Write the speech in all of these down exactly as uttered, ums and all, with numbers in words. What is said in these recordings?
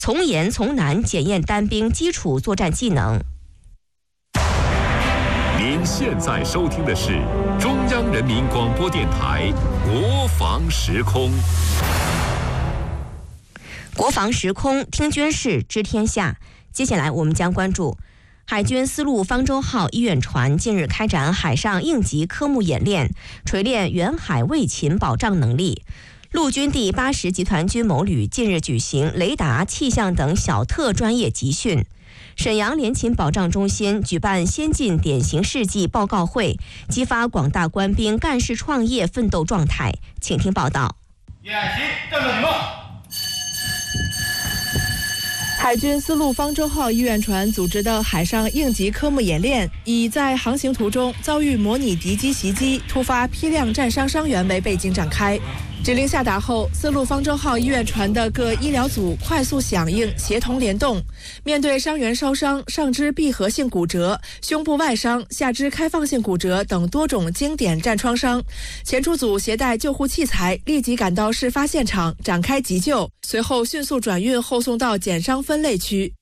从严从难检验单兵基础作战技能。 您现在收听的是中央人民广播电台国防时空。 国防时空，听军事知天下。接下来我们将关注海军丝路方舟号医院船近日开展海上应急科目演练，锤炼远海卫勤保障能力。陆军第八十集团军某旅近日举行雷达、气象等小特专业集训。沈阳联勤保障中心举办先进典型事迹报告会，激发广大官兵干事创业奋斗状态。请听报道。 演习战斗举动。 海军丝路方舟号医院船组织的海上应急科目演练，以在航行途中遭遇模拟敌机袭击、突发批量战伤伤员为背景展开。指令下达后，丝路方舟号医院船的各医疗组快速响应，协同联动。面对伤员烧伤、上肢闭合性骨折、胸部外伤、下肢开放性骨折等多种经典战创伤，前出组携带救护器材，立即赶到事发现场展开急救，随后迅速转运后送到减伤分类区。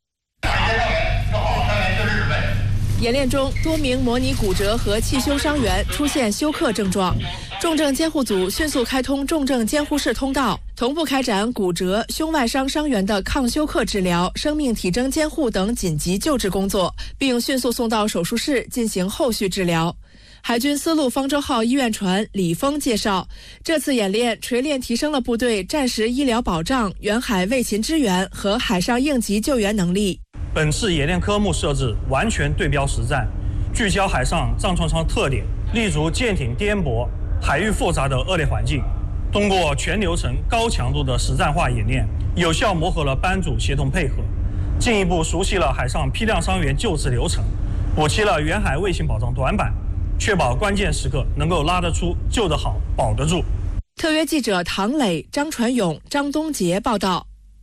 演练中，多名模拟骨折和气胸伤员出现休克症状，重症监护组迅速开通重症监护室通道，同步开展骨折、胸外伤伤员的抗休克治疗、生命体征监护等紧急救治工作，并迅速送到手术室进行后续治疗。海军丝路方舟号医院船李峰介绍，这次演练锤炼提升了部队战时医疗保障、远海卫勤支援和海上应急救援能力。 本次演练科目设置完全对标实战，聚焦海上战创伤特点，立足舰艇颠簸、海域复杂的恶劣环境，通过全流程高强度的实战化演练，有效磨合了班组协同配合，进一步熟悉了海上批量伤员救治流程，补齐了远海卫勤保障短板，确保关键时刻能够拉得出、救得好、保得住。 特约记者唐磊、张传勇、张东杰报道。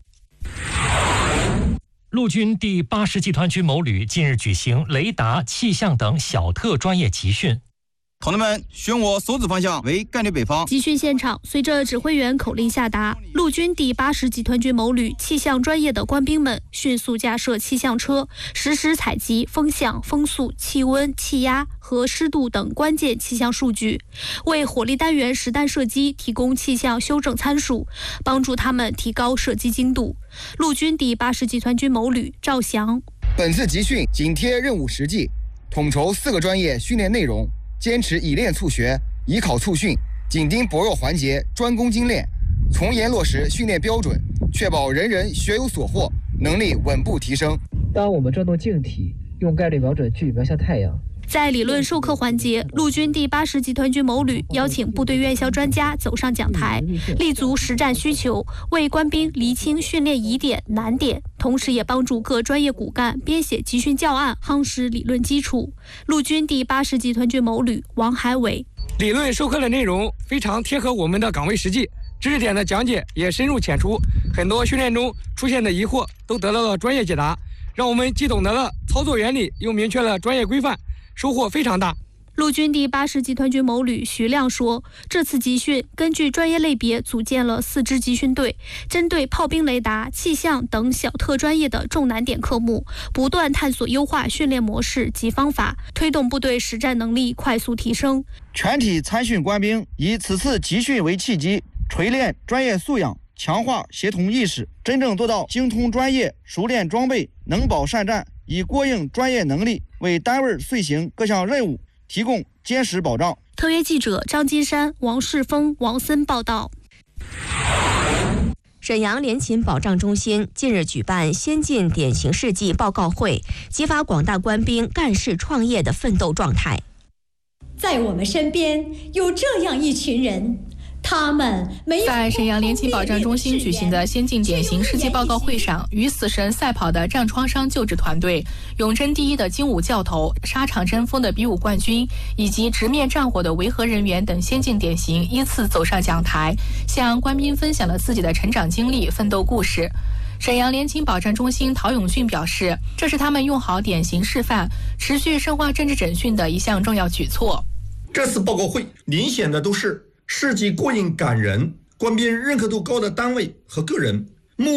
陆军第八十集团军某旅近日举行雷达、气象等小特专业集训。 同志们，选我所指方向为干队北方。 集训现场，随着指挥员口令下达，陆军第八十集团军某旅气象专业的官兵们迅速架设气象车，实时采集风向、风速、气温、气压和湿度等关键气象数据，为火力单元实弹射击提供气象修正参数，帮助他们提高射击精度。陆军第八十集团军某旅赵翔： 本次集训紧贴任务实际，统筹四个专业训练内容，坚持以练促学、以考促训，紧盯薄弱环节，专攻精练，从严落实训练标准，确保人人学有所获，能力稳步提升。 当我们转动镜体，用概率瞄准距瞄向太阳。 在理论授课环节，陆军第八十集团军某旅邀请部队院校专家走上讲台，立足实战需求，为官兵厘清训练疑点难点，同时也帮助各专业骨干编写集训教案，夯实理论基础。陆军第八十集团军某旅王海伟： 理论授课的内容非常贴合我们的岗位实际，知识点的讲解也深入浅出，很多训练中出现的疑惑都得到了专业解答，让我们既懂得了操作原理，又明确了专业规范，收获非常大。 陆军第八十集团军某旅徐亮说，这次集训根据专业类别组建了四支集训队，针对炮兵雷达、气象等小特专业的重难点科目，不断探索优化训练模式及方法，推动部队实战能力快速提升。 全体参训官兵以此次集训为契机，锤炼专业素养，强化协同意识，真正做到精通专业、熟练装备、能保善战，以过硬专业能力为单位遂行各项任务提供坚实保障。 特约记者张金山、王世峰、王森报道。 沈阳联勤保障中心近日举办先进典型事迹报告会，激发广大官兵干事创业的奋斗状态。 在我们身边有这样一群人，他们没有在沈阳联勤保障中心举行的先进典型事迹报告会上，与死神赛跑的战创伤救治团队、永贞第一的精武教头、沙场争锋的比武冠军，以及直面战火的维和人员等先进典型依次走上讲台，向官兵分享了自己的成长经历、奋斗故事。沈阳联勤保障中心陶永训表示，这是他们用好典型示范，持续深化政治整训的一项重要举措。 这次报告会明显的都是事迹过硬感人、官兵认可度高的单位和个人，目的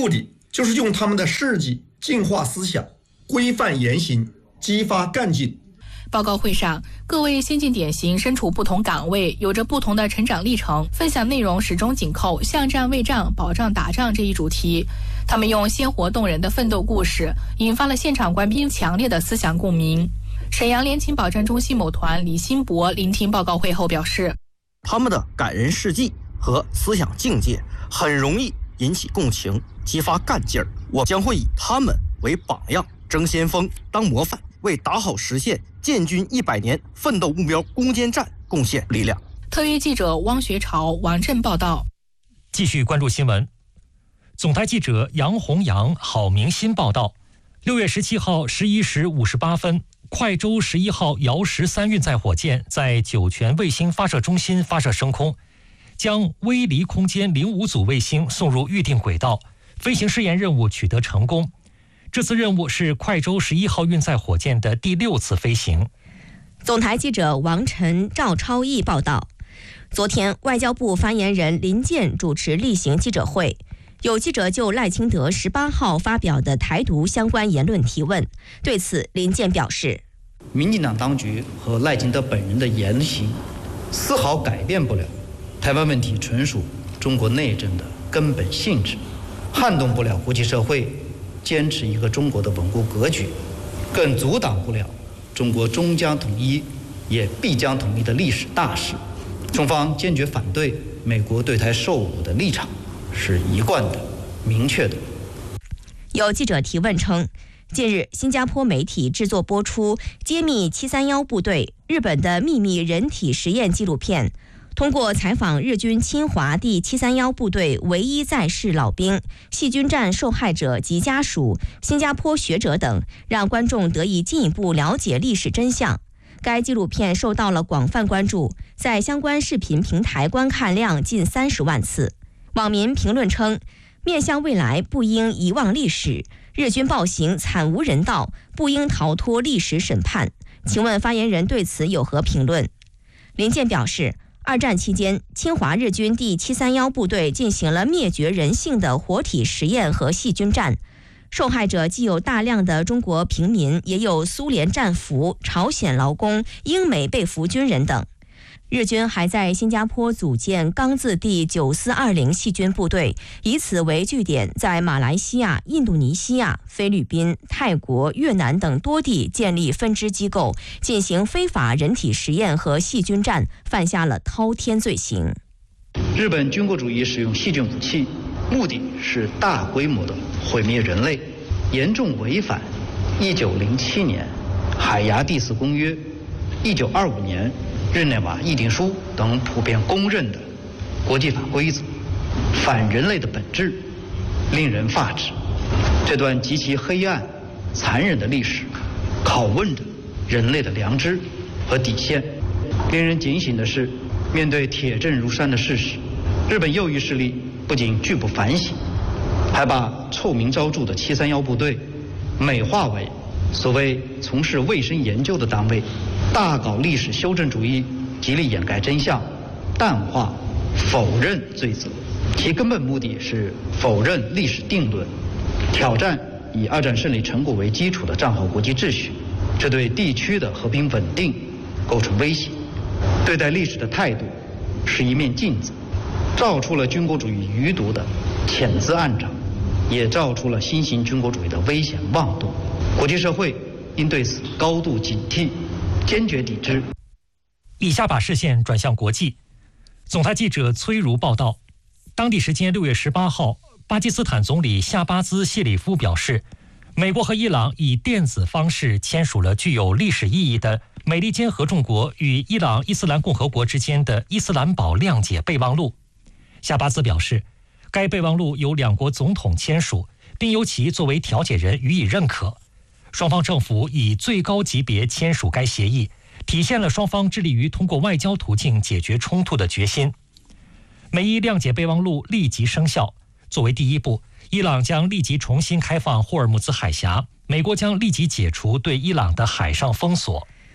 就是用他们的事迹净化思想，规范言行，激发干劲。 报告会上，各位先进典型身处不同岗位，有着不同的成长历程，分享内容始终紧扣向战卫战、保障打仗这一主题。他们用鲜活动人的奋斗故事，引发了现场官兵强烈的思想共鸣。沈阳联勤保障中心某团李新博聆听报告会后表示， 他们的感人事迹和思想境界很容易引起共情，激发干劲儿。我将会以他们为榜样，争先锋，当模范，为打好实现建军一百年奋斗目标攻坚战贡献力量。 特约记者汪学朝、王震报道。 继续关注新闻。总台记者杨洪阳、郝明新报道：六月十七号十一时五十八分，快舟十一号遥十三运载火箭在酒泉卫星发射中心发射升空，将微离空间零五组卫星送入预定轨道，飞行试验任务取得成功。这次任务是快舟十一号运载火箭的第六次飞行。 总台记者王晨、赵超毅报道：昨天，外交部发言人林健主持例行记者会，有记者就赖清德十八号发表的台独相关言论提问。对此，林健表示， 民进党当局和赖清德本人的言行丝毫改变不了台湾问题纯属中国内政的根本性质，撼动不了国际社会坚持一个中国的稳固格局，更阻挡不了中国终将统一也必将统一的历史大势。中方坚决反对美国对台售武的立场是一贯的、明确的。 有记者提问称，近日新加坡媒体制作播出揭秘七三一部队日本的秘密人体实验纪录片，通过采访日军侵华第七三一部队唯一在世老兵、细菌战受害者及家属、新加坡学者等，让观众得以进一步了解历史真相。该纪录片受到了广泛关注，在相关视频平台观看量近三十万次。网民评论称，面向未来不应遗忘历史，日军暴行惨无人道，不应逃脱历史审判。请问发言人对此有何评论？林健表示，二战期间，侵华日军第七三一部队进行了灭绝人性的活体实验和细菌战，受害者既有大量的中国平民，也有苏联战俘、朝鲜劳工、英美被俘军人等。日军还在新加坡组建钢字第九四二零细菌部队，以此为据点，在马来西亚、印度尼西亚、菲律宾、泰国、越南等多地建立分支机构，进行非法人体实验和细菌战，犯下了滔天罪行。 日本军国主义使用细菌武器，目的是大规模的毁灭人类，严重违反一九零七年海牙第四公约、一九二五年日内瓦议定书等普遍公认的国际法规则，反人类的本质令人发指。这段极其黑暗、残忍的历史，拷问着人类的良知和底线。令人警醒的是，面对铁证如山的事实，日本右翼势力不仅拒不反省，还把臭名昭著的七三一部队美化为所谓从事卫生研究的单位，大搞历史修正主义，极力掩盖真相，淡化、否认罪责。其根本目的是否认历史定论，挑战以二战胜利成果为基础的战后国际秩序，这对地区的和平稳定构成威胁。对待历史的态度是一面镜子，照出了军国主义余毒的潜滋暗长，也照出了新型军国主义的危险妄动。国际社会应对此高度警惕，坚决抵制。 以下把视线转向国际。总台记者崔如报道，当地时间六月十八号，巴基斯坦总理夏巴兹·谢里夫表示，美国和伊朗以电子方式签署了具有历史意义的美利坚合众国与伊朗伊斯兰共和国之间的伊斯兰堡谅解备忘录。夏巴兹表示，该备忘录由两国总统签署，并由其作为调解人予以认可。双方政府以最高级别签署该协议，体现了双方致力于通过外交途径解决冲突的决心。美伊谅解备忘录立即生效。作为第一步，伊朗将立即重新开放霍尔木兹海峡，美国将立即解除对伊朗的海上封锁。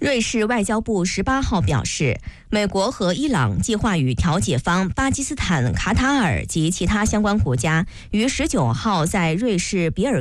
瑞士外交部十八号表示，美国和伊朗计划与调解方巴基斯坦、卡塔尔及其他相关国家于十九号在瑞士比尔